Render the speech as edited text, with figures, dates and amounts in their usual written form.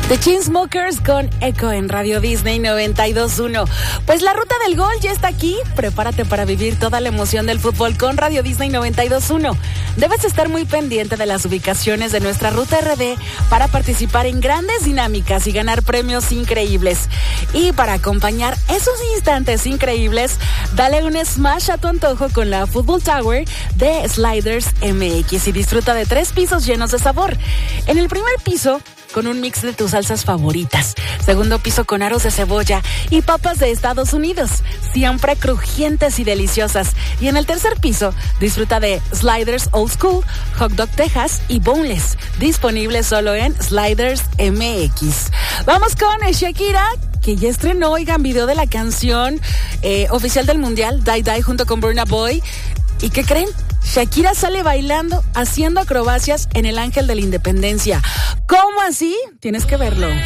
The Chainsmokers con Echo en Radio Disney 92.1. Pues la ruta del gol ya está aquí. Prepárate para vivir toda la emoción del fútbol con Radio Disney 92.1. Debes estar muy pendiente de las ubicaciones de nuestra ruta RD para participar en grandes dinámicas y ganar premios increíbles. Y para acompañar esos instantes increíbles, dale un smash a tu antojo con la Football Tower de Sliders MX y disfruta de 3 pisos llenos de sabor. En el primer piso, con un mix de tus salsas favoritas. Segundo piso con aros de cebolla y papas de Estados Unidos, siempre crujientes y deliciosas. Y en el tercer piso, disfruta de Sliders Old School, Hot Dog Texas y Boneless, disponibles solo en Sliders MX. Vamos con Shakira, que ya estrenó, oigan, video de la canción oficial del Mundial, Die Die, junto con Burna Boy. ¿Y qué creen? Shakira sale bailando, haciendo acrobacias en el Ángel de la Independencia. ¿Cómo así? Tienes que verlo.